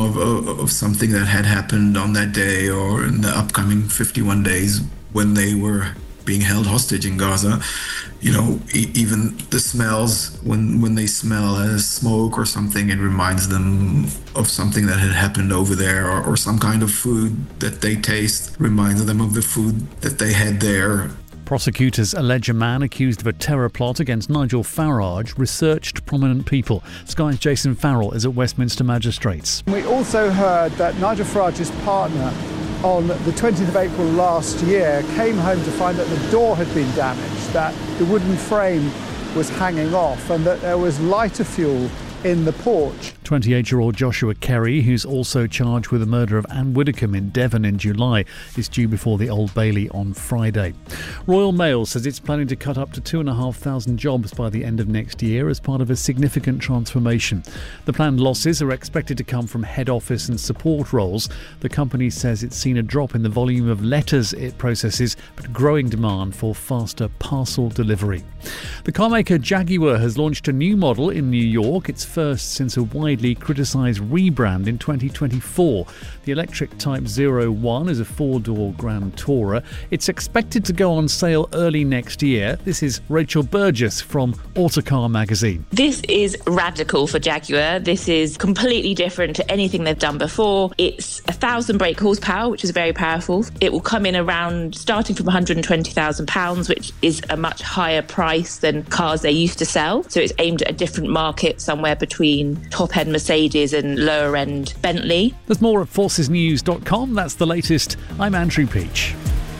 of something that had happened on that day or in the upcoming 51 days when they were being held hostage in Gaza. Even the smells, when they smell smoke or something, it reminds them of something that had happened over there, or some kind of food that they taste reminds them of the food that they had there. Prosecutors allege a man accused of a terror plot against Nigel Farage researched prominent people. Sky's Jason Farrell is at Westminster Magistrates. We also heard that Nigel Farage's partner on the 20th of April last year came home to find that the door had been damaged, that the wooden frame was hanging off and that there was lighter fuel in the porch. 28-year-old Joshua Kerry, who's also charged with the murder of Anne Widdecombe in Devon in July, is due before the Old Bailey on Friday. Royal Mail says it's planning to cut up to 2,500 jobs by the end of next year as part of a significant transformation. The planned losses are expected to come from head office and support roles. The company says it's seen a drop in the volume of letters it processes, but growing demand for faster parcel delivery. The carmaker Jaguar has launched a new model in New York. It's first since a widely criticised rebrand in 2024. The electric Type 01 is a four-door Grand Tourer. It's expected to go on sale early next year. This is Rachel Burgess from Autocar magazine. This is radical for Jaguar. This is completely different to anything they've done before. It's 1,000 brake horsepower, which is very powerful. It will come in around starting from £120,000, which is a much higher price than cars they used to sell. So it's aimed at a different market, somewhere between top-end Mercedes and lower-end Bentley. There's more at forcesnews.com. That's the latest. I'm Andrew Peach.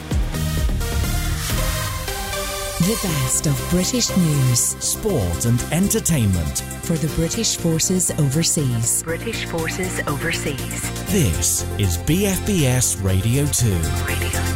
The best of British news, sport and entertainment for the British Forces Overseas. This is BFBS Radio 2.